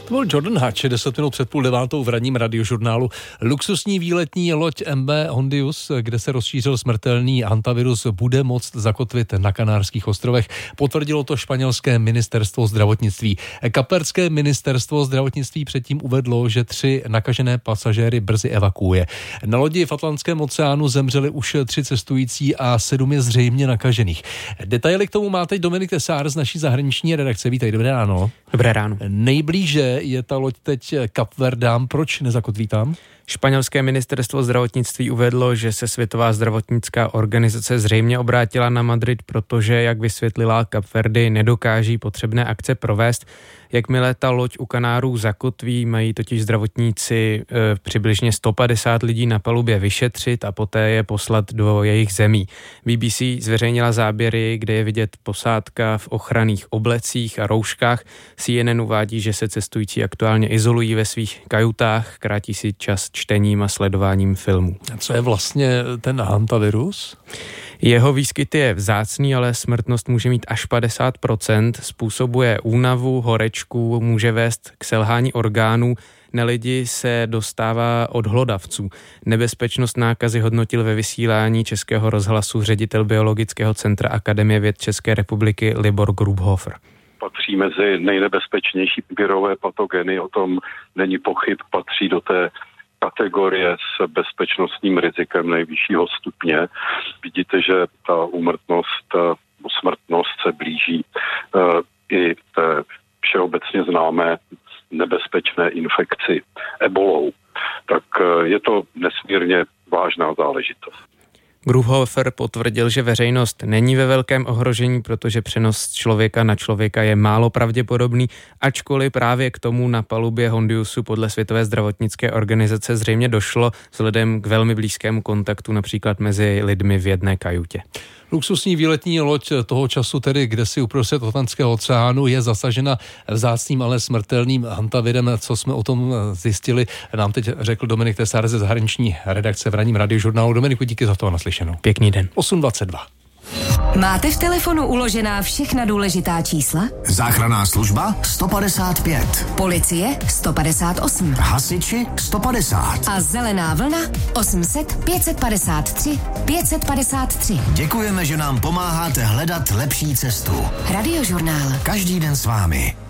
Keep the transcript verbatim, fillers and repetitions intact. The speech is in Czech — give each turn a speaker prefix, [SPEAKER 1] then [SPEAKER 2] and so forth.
[SPEAKER 1] To byl Jordan Hatch, deset minut před půl devátou v ranním radiožurnálu. Luxusní výletní loď M B Hondius, kde se rozšířil smrtelný hantavirus, bude moct zakotvit na Kanárských ostrovech. Potvrdilo to španělské ministerstvo zdravotnictví. Kapverské ministerstvo zdravotnictví předtím uvedlo, že tři nakažené pasažéry brzy evakuuje. Na lodi v Atlantském oceánu zemřeli už tři cestující a sedm je zřejmě nakažených. Detaily k tomu má teď Dominik Tesár z naší zahraniční redakce. Vítej, dobré ráno.
[SPEAKER 2] Dobré ráno.
[SPEAKER 1] Nejblíže je ta loď teď Kapverdám. Proč nezakotví tam?
[SPEAKER 2] Španělské ministerstvo zdravotnictví uvedlo, že se Světová zdravotnická organizace zřejmě obrátila na Madrid, protože, jak vysvětlila, Kapverdy nedokáží potřebné akce provést. Jakmile ta loď u Kanárů zakotví, mají totiž zdravotníci e, přibližně sto padesát lidí na palubě vyšetřit a poté je poslat do jejich zemí. B B C zveřejnila záběry, kde je vidět posádka v ochranných oblecích a rouškách. C N N uvádí, že se cestující aktuálně izolují ve svých kajutách, krátí si čas čtením a sledováním filmů.
[SPEAKER 1] A co je vlastně ten hantavirus?
[SPEAKER 2] Jeho výskyt je vzácný, ale smrtnost může mít až padesát procent, způsobuje únavu, horečku, může vést k selhání orgánů, na lidi se dostává od hlodavců. Nebezpečnost nákazy hodnotil ve vysílání Českého rozhlasu ředitel Biologického centra Akademie věd České republiky Libor Grubhofer.
[SPEAKER 3] Patří mezi nejnebezpečnější virové patogeny, o tom není pochyb, patří do té kategorie s bezpečnostním rizikem nejvyššího stupně. Vidíte, že ta úmrtnost, smrtnost se blíží uh, i té všeobecně známé nebezpečné infekci ebolou. Tak uh, je to nesmírně vážná záležitost.
[SPEAKER 2] Grubhofer potvrdil, že veřejnost není ve velkém ohrožení, protože přenos člověka na člověka je málo pravděpodobný, ačkoliv právě k tomu na palubě Hondiusu podle Světové zdravotnické organizace zřejmě došlo vzhledem k velmi blízkému kontaktu například mezi lidmi v jedné kajutě.
[SPEAKER 1] Luxusní výletní loď toho času, tedy kdesi uprostřed Atlantského oceánu, je zasažena vzácným, ale smrtelným hantavirem. Co jsme o tom zjistili, nám teď řekl Dominik Tesár ze zahraniční redakce v ranním radiožurnálu. Dominiku, díky za to a naslyšenou.
[SPEAKER 2] Pěkný den.
[SPEAKER 1] osm dvacet dva.
[SPEAKER 4] Máte v telefonu uložená všechna důležitá čísla?
[SPEAKER 5] Záchranná služba sto padesát pět.
[SPEAKER 4] Policie sto padesát osm.
[SPEAKER 5] Hasiči sto padesát.
[SPEAKER 4] A zelená vlna osm set pět padesát tři pět padesát tři.
[SPEAKER 5] Děkujeme, že nám pomáháte hledat lepší cestu.
[SPEAKER 4] Radiožurnál.
[SPEAKER 5] Každý den s vámi.